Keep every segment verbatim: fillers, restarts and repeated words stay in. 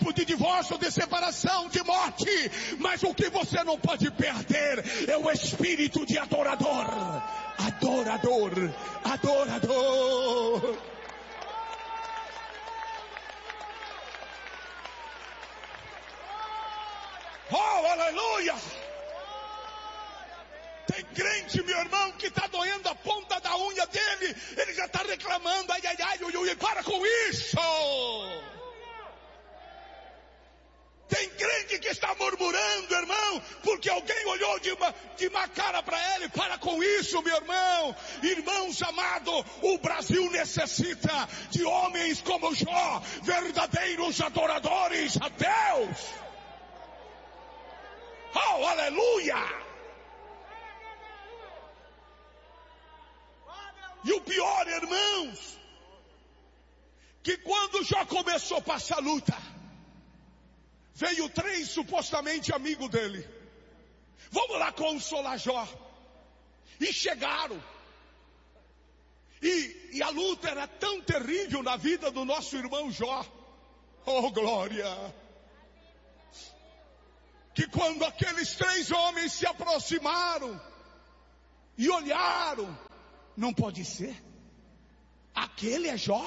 tempo de divórcio, de separação, de morte. Mas o que você não pode perder é o espírito de adorador. Adorador, adorador. Oh, aleluia! Tem crente, meu irmão, que está doendo a ponta da unha dele. Ele já está reclamando. Ai, ai, ai, ui, ui, para com isso. Tem crente que está murmurando, irmão, porque alguém olhou de uma, de uma cara para ele. Para com isso, meu irmão. Irmãos amados, o Brasil necessita de homens como Jó, verdadeiros adoradores a Deus. Oh, aleluia! E o pior, irmãos, que quando Jó começou a passar luta, veio três supostamente amigos dele. Vamos lá consolar Jó. E chegaram. E, e a luta era tão terrível na vida do nosso irmão Jó. Oh, glória! Que quando aqueles três homens se aproximaram e olharam, não pode ser. Aquele é Jó.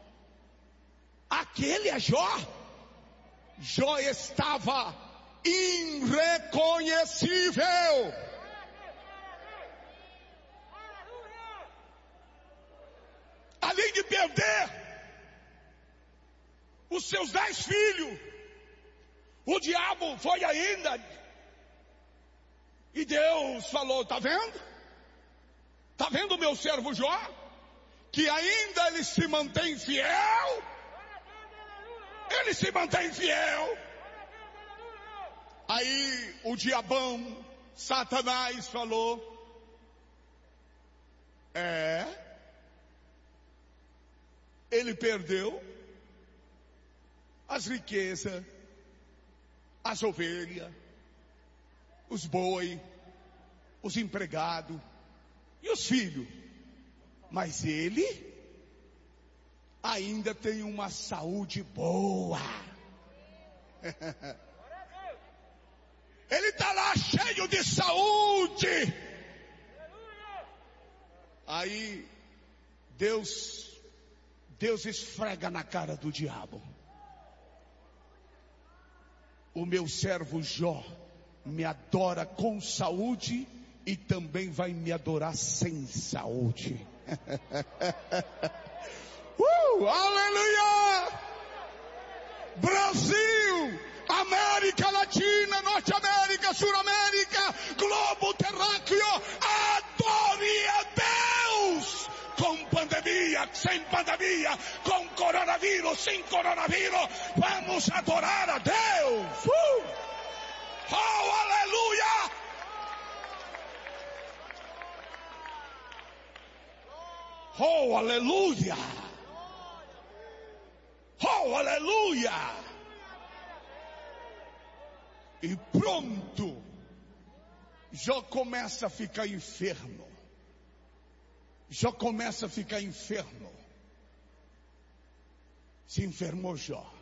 Aquele é Jó. Jó estava irreconhecível. Além de perder os seus dez filhos, o diabo foi ainda. E Deus falou, tá vendo? Tá vendo o meu servo Jó? Que ainda ele se mantém fiel. Ele se mantém fiel. Aí o diabão, Satanás falou, é, ele perdeu as riquezas, as ovelhas, os boi, os empregados e os filhos. Mas ele ainda tem uma saúde boa. Ele está lá cheio de saúde. Aí Deus, Deus esfrega na cara do diabo. O meu servo Jó me adora com saúde e também vai me adorar sem saúde. uh, aleluia! Brasil, América Latina, Norte América, Sul América, globo terráqueo, adore a Deus! Com pandemia, sem pandemia, com coronavírus, sem coronavírus, vamos adorar a Deus! Uh! Oh, aleluia! Oh, aleluia! Oh, aleluia! E pronto, Jó começa a ficar enfermo. Jó começa a ficar enfermo. Se enfermou Jó.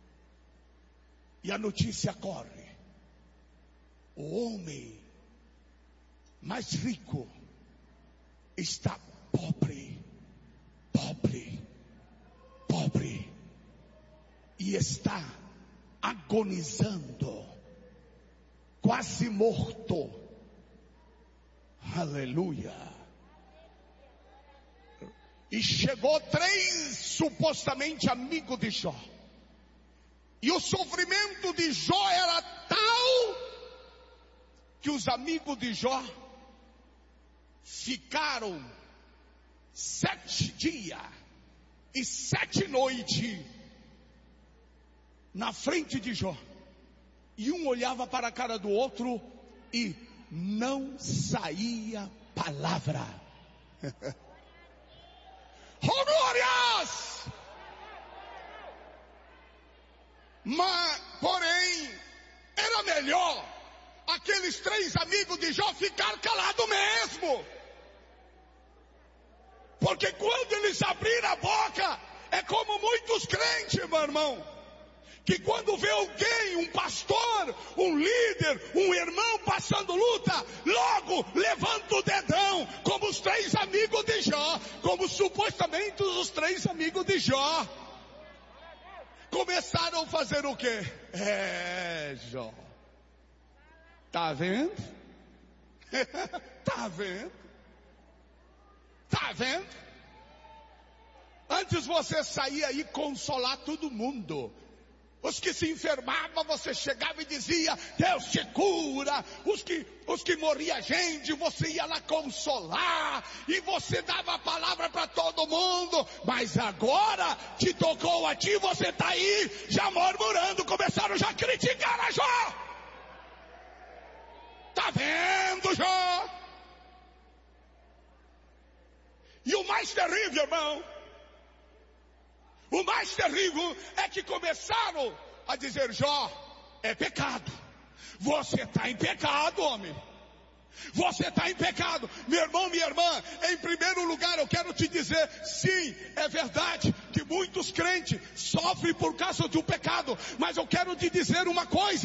E a notícia corre. O homem mais rico está pobre, pobre, pobre. E está agonizando, quase morto. Aleluia. E chegou três supostamente amigos de Jó. E o sofrimento de Jó era tal que os amigos de Jó ficaram sete dias e sete noites na frente de Jó. E um olhava para a cara do outro e não saía palavra. Oh, glórias! Mas, porém, era melhor aqueles três amigos de Jó ficar calados mesmo. Porque quando eles abriram a boca, é como muitos crentes, meu irmão, que quando vê alguém, um pastor, um líder, um irmão passando luta, logo levanta o dedão, como os três amigos de Jó, como supostamente os três amigos de Jó. Começaram a fazer o quê? É, Jó. Tá vendo? Tá vendo? Tá vendo? Antes você saía e consolar todo mundo. Os que se enfermavam, você chegava e dizia, Deus te cura. Os que, os que morria gente, você ia lá consolar. E você dava a palavra para todo mundo. Mas agora, te tocou a ti, você está aí, já murmurando. Começaram já a criticar a Jó. Tá vendo, Jó? E o mais terrível, irmão, o mais terrível é que começaram a dizer, Jó, é pecado. Você está em pecado, homem. Você está em pecado. Meu irmão, minha irmã, em primeiro lugar eu quero te dizer, sim, é verdade que muitos crentes sofrem por causa do pecado. Mas eu quero te dizer uma coisa.